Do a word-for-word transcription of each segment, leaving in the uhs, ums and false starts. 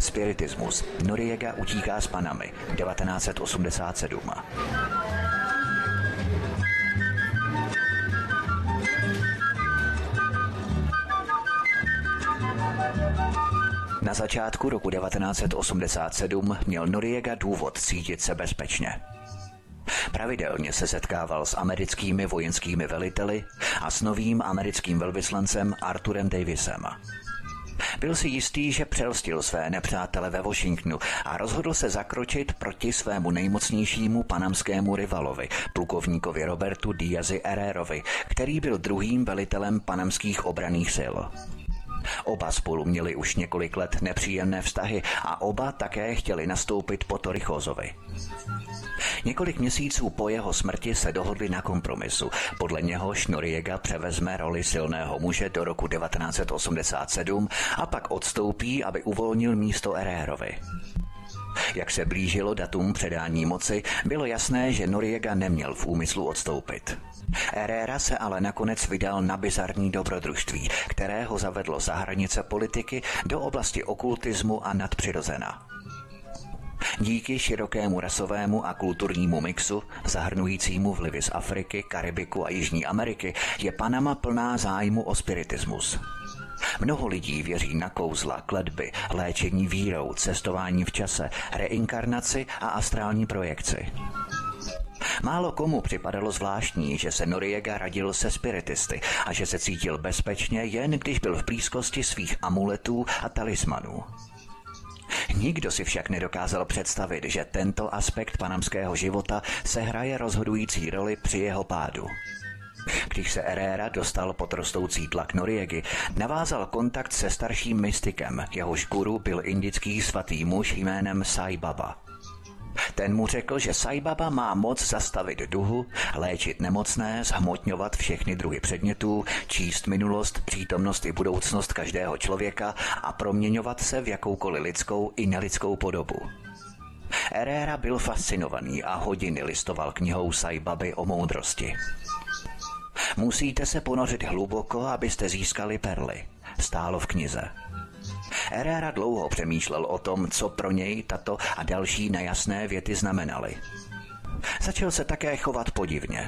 Spiritismus. Noriega utíká z Panamy. devatenáct set osmdesát sedm. Na začátku roku devatenáct set osmdesát sedm měl Noriega důvod cítit se bezpečně. Pravidelně se setkával s americkými vojenskými veliteli a s novým americkým velvyslancem Arthurem Davisem. Byl si jistý, že přelstil své nepřátele ve Washingtonu a rozhodl se zakročit proti svému nejmocnějšímu panamskému rivalovi, plukovníkovi Robertu Díazi Herrerovi, který byl druhým velitelem panamských obranných sil. Oba spolu měli už několik let nepříjemné vztahy a oba také chtěli nastoupit po Torrijossovi. Několik měsíců po jeho smrti se dohodli na kompromisu, podle něhož Noriega převezme roli silného muže do roku devatenáct set osmdesát sedm a pak odstoupí, aby uvolnil místo Herrerovi. Jak se blížilo datum předání moci, bylo jasné, že Noriega neměl v úmyslu odstoupit. Herrera se ale nakonec vydal na bizarní dobrodružství, které ho zavedlo za hranice politiky do oblasti okultismu a nadpřirozena. Díky širokému rasovému a kulturnímu mixu, zahrnujícímu vlivy z Afriky, Karibiku a Jižní Ameriky, je Panama plná zájmu o spiritismus. Mnoho lidí věří na kouzla, kletby, léčení vírou, cestování v čase, reinkarnaci a astrální projekci. Málo komu připadalo zvláštní, že se Noriega radil se spiritisty a že se cítil bezpečně, jen když byl v blízkosti svých amuletů a talismanů. Nikdo si však nedokázal představit, že tento aspekt panamského života sehraje rozhodující roli při jeho pádu. Když se Herrera dostal pod rostoucí tlak Noriegy, navázal kontakt se starším mystikem, jehož guru byl indický svatý muž jménem Sai Baba. Ten mu řekl, že Sai Baba má moc zastavit duhu, léčit nemocné, zhmotňovat všechny druhy předmětů, číst minulost, přítomnost i budoucnost každého člověka a proměňovat se v jakoukoliv lidskou i nelidskou podobu. Herrera byl fascinovaný a hodiny listoval knihou Sai Baby o moudrosti. Musíte se ponořit hluboko, abyste získali perly, stálo v knize. Herrera dlouho přemýšlel o tom, co pro něj tato a další nejasné věty znamenaly. Začal se také chovat podivně.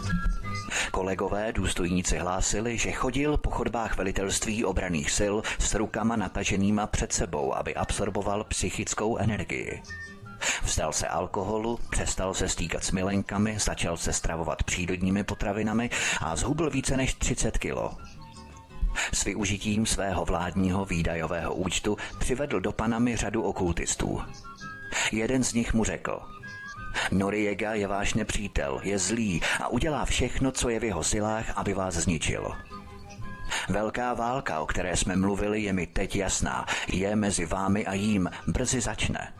Kolegové důstojníci hlásili, že chodil po chodbách velitelství obranných sil s rukama nataženýma před sebou, aby absorboval psychickou energii. Vzdal se alkoholu, přestal se stýkat s milenkami, začal se stravovat přírodními potravinami a zhubil více než třicet kilo. S využitím svého vládního výdajového účtu přivedl do Panamy řadu okultistů. Jeden z nich mu řekl: Noriega je váš nepřítel, je zlý a udělá všechno, co je v jeho silách, aby vás zničil. Velká válka, o které jsme mluvili, je mi teď jasná, je mezi vámi a jím, brzy začne.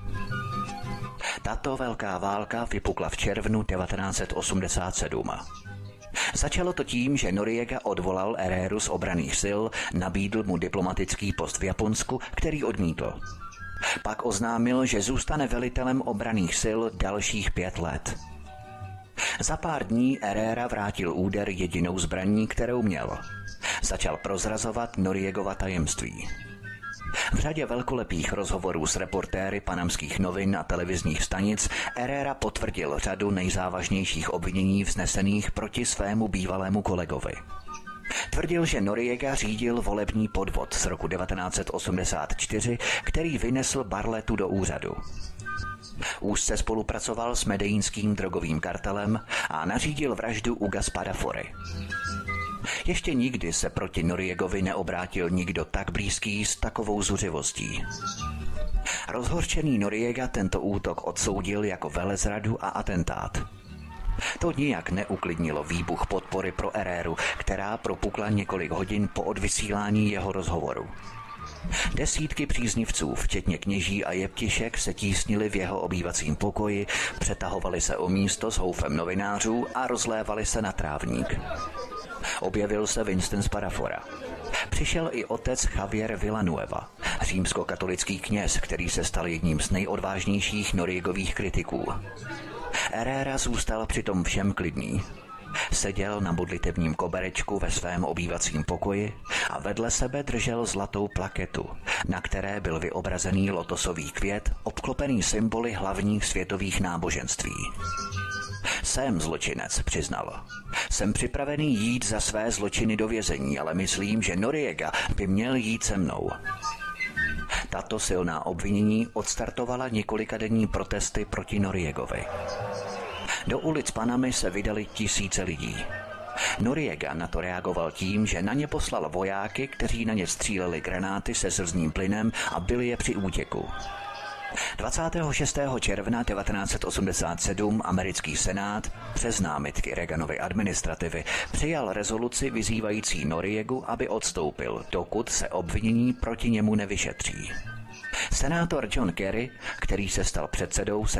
Tato velká válka vypukla v červnu devatenáct set osmdesát sedm. Začalo to tím, že Noriega odvolal Herreru z obranných sil, nabídl mu diplomatický post v Japonsku, který odmítl. Pak oznámil, že zůstane velitelem obranných sil dalších pět let. Za pár dní Herrera vrátil úder jedinou zbraní, kterou měl. Začal prozrazovat Noriegova tajemství. V řadě velkolepých rozhovorů s reportéry panamských novin a televizních stanic Herrera potvrdil řadu nejzávažnějších obvinění vznesených proti svému bývalému kolegovi. Tvrdil, že Noriega řídil volební podvod z roku devatenáct set osmdesát čtyři, který vynesl Barletu do úřadu. Úzce spolupracoval s medellínským drogovým kartelem a nařídil vraždu Huga Spadafory. Ještě nikdy se proti Noriegovi neobrátil nikdo tak blízký s takovou zuřivostí. Rozhořčený Noriega tento útok odsoudil jako velezradu a atentát. To nijak neuklidnilo výbuch podpory pro Herreru, která propukla několik hodin po odvysílání jeho rozhovoru. Desítky příznivců, včetně kněží a jeptišek, se tísnili v jeho obývacím pokoji, přetahovali se o místo s houfem novinářů a rozlévali se na trávník. Objevil se Winston Spadafora. Přišel i otec Javier Villanueva, římskokatolický kněz, který se stal jedním z nejodvážnějších Noriegových kritiků. Herrera zůstal přitom všem klidný. Seděl na modlitevním koberečku ve svém obývacím pokoji a vedle sebe držel zlatou plaketu, na které byl vyobrazený lotosový květ obklopený symboly hlavních světových náboženství. Jsem zločinec, přiznal. Jsem připravený jít za své zločiny do vězení, ale myslím, že Noriega by měl jít se mnou. Tato silná obvinění odstartovala několikadenní protesty proti Noriegovi. Do ulic Panamy se vydali tisíce lidí. Noriega na to reagoval tím, že na ně poslal vojáky, kteří na ně stříleli granáty se slzným plynem a byli je při útěku. dvacátého šestého června devatenáct set osmdesát sedm americký senát přes námitky Reaganovy administrativy přijal rezoluci vyzývající Noriegu, aby odstoupil, dokud se obvinění proti němu nevyšetří. Senátor John Kerry, který se stal předsedou